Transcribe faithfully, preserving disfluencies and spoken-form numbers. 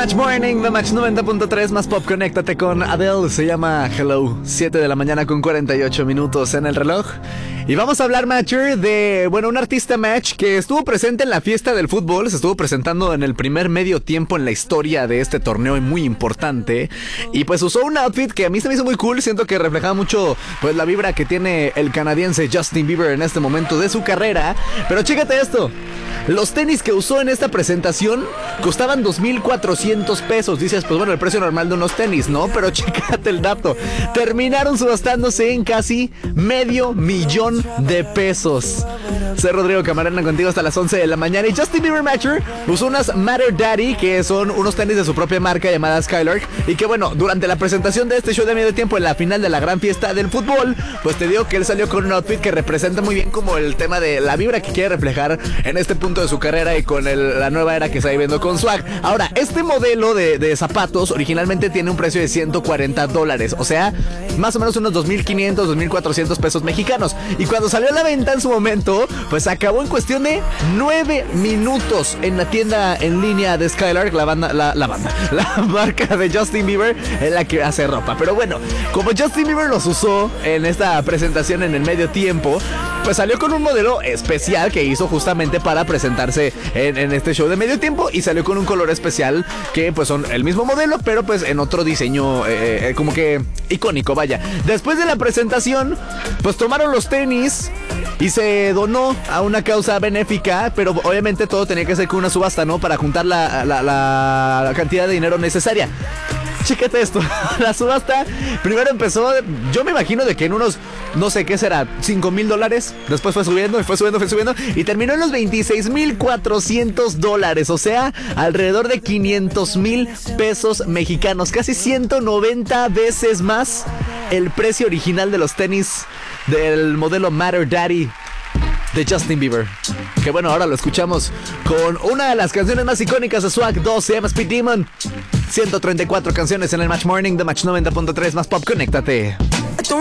Match Morning, The Match noventa punto tres más pop. Conéctate con Adele, se llama Hello. siete de la mañana con cuarenta y ocho minutos en el reloj. Y vamos a hablar, Matcher, de, bueno, un artista Match que estuvo presente en la fiesta del fútbol. Se estuvo presentando en el primer medio tiempo en la historia de este torneo muy importante. Y pues usó un outfit que a mí se me hizo muy cool. Siento que reflejaba mucho, pues, la vibra que tiene el canadiense Justin Bieber en este momento de su carrera. Pero chécate esto. Los tenis que usó en esta presentación costaban dos mil cuatrocientos pesos. Dices, pues bueno, el precio normal de unos tenis, ¿no? Pero chécate el dato. Terminaron subastándose en casi medio millón de pesos. Soy Rodrigo Camarena contigo hasta las once de la mañana. Y Justin Bieber Matcher usó unas Matter Daddy, que son unos tenis de su propia marca llamada Skylark. Y que bueno, durante la presentación de este show de medio tiempo en la final de la gran fiesta del fútbol, pues te digo que él salió con un outfit que representa muy bien como el tema de la vibra que quiere reflejar en este punto de su carrera y con el, la nueva era que está viviendo con swag. Ahora, este modelo de, de zapatos originalmente tiene un precio de ciento cuarenta dólares, o sea, más o menos unos dos mil quinientos, dos mil cuatrocientos pesos mexicanos. Y cuando salió a la venta en su momento, pues acabó en cuestión de nueve minutos en la tienda en línea de Skylark, la banda, la, la banda, la marca de Justin Bieber en la que hace ropa. Pero bueno, como Justin Bieber los usó en esta presentación en el medio tiempo, pues salió con un modelo especial que hizo justamente para presentarse en, en este show de medio tiempo, y salió con un color especial que pues son el mismo modelo, pero pues en otro diseño eh, eh, como que icónico, vaya. Después de la presentación, pues tomaron los tenis y se donó a una causa benéfica, pero obviamente todo tenía que ser con una subasta, ¿no? Para juntar la, la, la cantidad de dinero necesaria. Chécate esto, la subasta primero empezó, yo me imagino de que en unos, no sé qué será, cinco mil dólares. Después fue subiendo y fue subiendo, fue subiendo y terminó en los veintiséis mil cuatrocientos dólares, o sea, alrededor de quinientos mil pesos mexicanos, casi ciento noventa veces más el precio original de los tenis del modelo Matter Daddy de Justin Bieber. Que bueno, ahora lo escuchamos con una de las canciones más icónicas de Swag dos, se llama Speed Demon. ciento treinta y cuatro canciones en el Match Morning de Match noventa punto tres más pop. Conéctate.